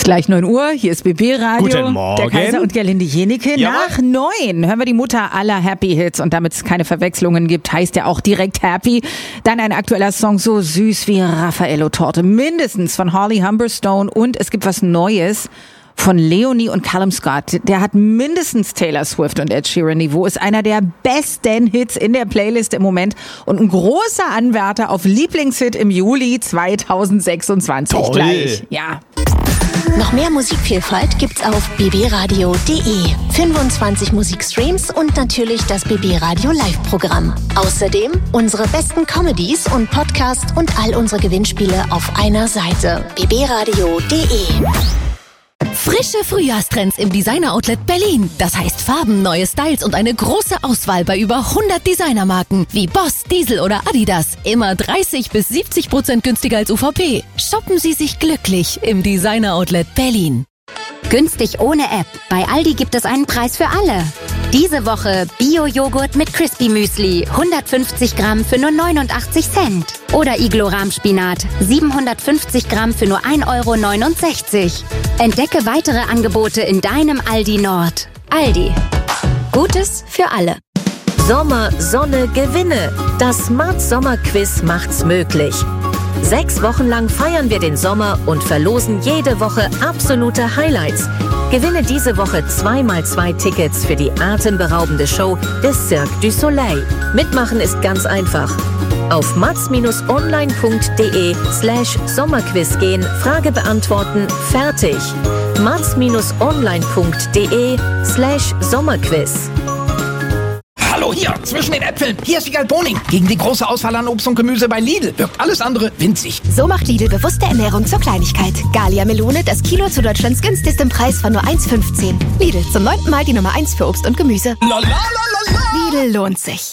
Gleich 9 Uhr, hier ist BB Radio. Guten Morgen. Der Kaiser und Gerlinde Jenike. Jawohl. Nach 9 hören wir die Mutter aller Happy Hits. Und damit es keine Verwechslungen gibt, heißt ja auch direkt Happy. Dann ein aktueller Song, so süß wie Raffaello-Torte. Mindestens von Holly Humberstone. Und es gibt was Neues von Leonie und Callum Scott. Der hat mindestens Taylor Swift und Ed Sheeran Niveau. Ist einer der besten Hits in der Playlist im Moment. Und ein großer Anwärter auf Lieblingshit im Juli 2026. Toll. Gleich. Ja. Noch mehr Musikvielfalt gibt's auf bbradio.de. 25 Musikstreams und natürlich das BB Radio Live-Programm. Außerdem unsere besten Comedies und Podcasts und all unsere Gewinnspiele auf einer Seite. bbradio.de. Frische Frühjahrstrends im Designer-Outlet Berlin. Das heißt Farben, neue Styles und eine große Auswahl bei über 100 Designermarken wie Boss, Diesel oder Adidas. Immer 30-70% günstiger als UVP. Shoppen Sie sich glücklich im Designer-Outlet Berlin. Günstig ohne App. Bei Aldi gibt es einen Preis für alle. Diese Woche Bio-Joghurt mit Crispy Müsli, 150 Gramm für nur 89 Cent. Oder Iglo-Rahmspinat, 750 Gramm für nur 1,69 €. Entdecke weitere Angebote in deinem Aldi Nord. Aldi. Gutes für alle. Sommer, Sonne, Gewinne. Das Mats Sommerquiz macht's möglich. 6 Wochen lang feiern wir den Sommer und verlosen jede Woche absolute Highlights. Gewinne diese Woche 2x2 Tickets für die atemberaubende Show des Cirque du Soleil. Mitmachen ist ganz einfach. Auf mats-online.de/Sommerquiz gehen, Frage beantworten, fertig. mats-online.de/Sommerquiz. Hallo, hier, zwischen den Äpfeln. Hier ist Wiegald Boning. Gegen die große Auswahl an Obst und Gemüse bei Lidl wirkt alles andere winzig. So macht Lidl bewusste Ernährung zur Kleinigkeit. Gallia Melone, das Kilo zu Deutschlands günstigstem Preis von nur 1,15. Lidl, zum 9. Mal die Nummer 1 für Obst und Gemüse. Lidl lohnt sich.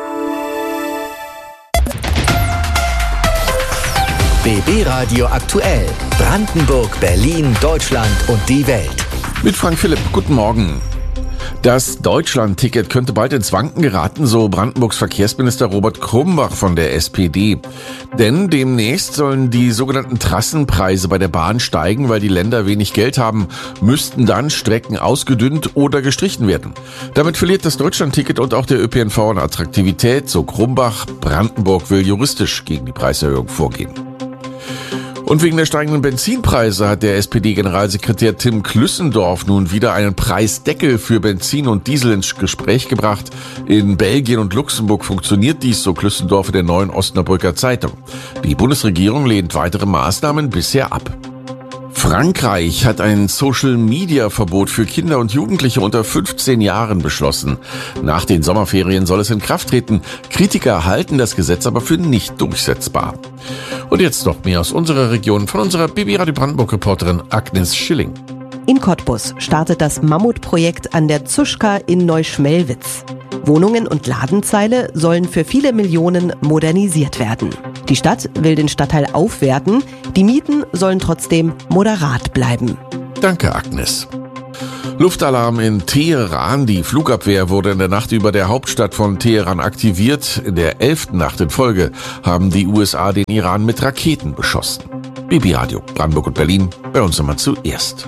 BB Radio aktuell. Brandenburg, Berlin, Deutschland und die Welt. Mit Frank Philipp, guten Morgen. Das Deutschland-Ticket könnte bald ins Wanken geraten, so Brandenburgs Verkehrsminister Robert Krumbach von der SPD. Denn demnächst sollen die sogenannten Trassenpreise bei der Bahn steigen, weil die Länder wenig Geld haben, müssten dann Strecken ausgedünnt oder gestrichen werden. Damit verliert das Deutschland-Ticket und auch der ÖPNV an Attraktivität, so Krumbach. Brandenburg will juristisch gegen die Preiserhöhung vorgehen. Und wegen der steigenden Benzinpreise hat der SPD-Generalsekretär Tim Klüssendorf nun wieder einen Preisdeckel für Benzin und Diesel ins Gespräch gebracht. In Belgien und Luxemburg funktioniert dies, so Klüssendorf in der Neuen Osnabrücker Zeitung. Die Bundesregierung lehnt weitere Maßnahmen bisher ab. Frankreich hat ein Social-Media-Verbot für Kinder und Jugendliche unter 15 Jahren beschlossen. Nach den Sommerferien soll es in Kraft treten. Kritiker halten das Gesetz aber für nicht durchsetzbar. Und jetzt noch mehr aus unserer Region von unserer BB Radio Brandenburg-Reporterin Agnes Schilling. In Cottbus startet das Mammutprojekt an der Zuschka in Neuschmelwitz. Wohnungen und Ladenzeile sollen für viele Millionen modernisiert werden. Die Stadt will den Stadtteil aufwerten, die Mieten sollen trotzdem moderat bleiben. Danke, Agnes. Luftalarm in Teheran. Die Flugabwehr wurde in der Nacht über der Hauptstadt von Teheran aktiviert. In der 11. Nacht in Folge haben die USA den Iran mit Raketen beschossen. BB Radio, Brandenburg und Berlin, bei uns immer zuerst.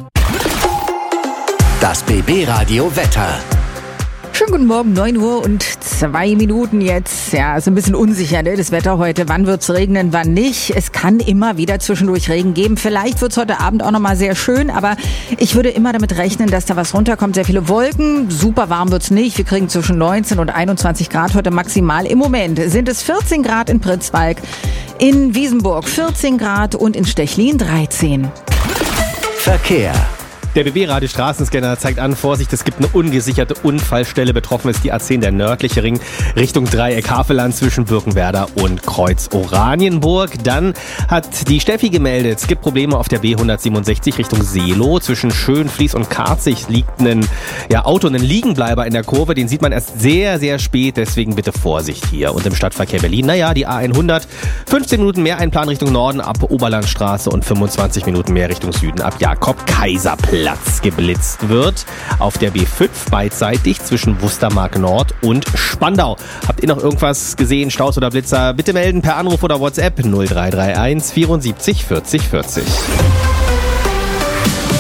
Das BB Radio Wetter. Schönen guten Morgen, 9 Uhr und 2 Minuten jetzt. Ja, ist ein bisschen unsicher, ne, das Wetter heute. Wann wird's regnen, wann nicht? Es kann immer wieder zwischendurch Regen geben. Vielleicht wird's heute Abend auch nochmal sehr schön, aber ich würde immer damit rechnen, dass da was runterkommt. Sehr viele Wolken, super warm wird's nicht. Wir kriegen zwischen 19 und 21 Grad heute maximal. Im Moment sind es 14 Grad in Pritzwalk, in Wiesenburg 14 Grad und in Stechlin 13. Verkehr. Der BB-Radio Straßenscanner zeigt an, Vorsicht, es gibt eine ungesicherte Unfallstelle. Betroffen ist die A10, der nördliche Ring, Richtung Dreieck Havelland zwischen Birkenwerder und Kreuz Oranienburg. Dann hat die Steffi gemeldet, es gibt Probleme auf der B167 Richtung Seelow. Zwischen Schönfließ und Karzig liegt ein Auto, ein Liegenbleiber in der Kurve. Den sieht man erst sehr, sehr spät, deswegen bitte Vorsicht hier. Und im Stadtverkehr Berlin, die A100, 15 Minuten mehr Einplan Richtung Norden ab Oberlandstraße und 25 Minuten mehr Richtung Süden ab Jakob-Kaiser-Platz geblitzt wird. Auf der B5 beidseitig zwischen Wustermark Nord und Spandau. Habt ihr noch irgendwas gesehen, Staus oder Blitzer? Bitte melden per Anruf oder WhatsApp 0331 74 40 40.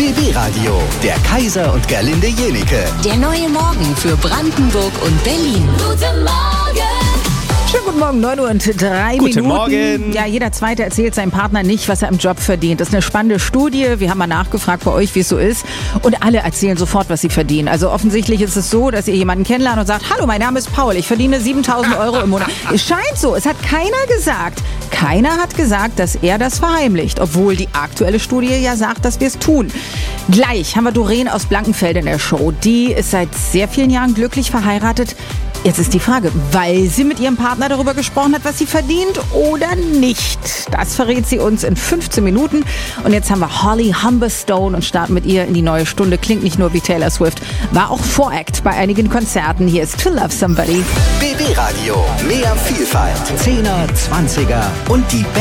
BB Radio, der Kaiser und Gerlinde Jenike. Der neue Morgen für Brandenburg und Berlin. Guten Morgen! Schönen guten Morgen, 9 Uhr und 3 Minuten. Guten Morgen. Ja, jeder Zweite erzählt seinem Partner nicht, was er im Job verdient. Das ist eine spannende Studie. Wir haben mal nachgefragt bei euch, wie es so ist. Und alle erzählen sofort, was sie verdienen. Also offensichtlich ist es so, dass ihr jemanden kennenlernt und sagt, hallo, mein Name ist Paul, ich verdiene 7.000 Euro im Monat. Es scheint so, es hat keiner gesagt. Keiner hat gesagt, dass er das verheimlicht, obwohl die aktuelle Studie ja sagt, dass wir es tun. Gleich haben wir Doreen aus Blankenfeld in der Show. Die ist seit sehr vielen Jahren glücklich verheiratet. Jetzt ist die Frage, weil sie mit ihrem Partner darüber gesprochen hat, was sie verdient oder nicht. Das verrät sie uns in 15 Minuten. Und jetzt haben wir Holly Humberstone und starten mit ihr in die neue Stunde. Klingt nicht nur wie Taylor Swift, war auch Voract bei einigen Konzerten. Hier ist To Love Somebody. BB Radio, mehr Vielfalt, 10er, 20er und die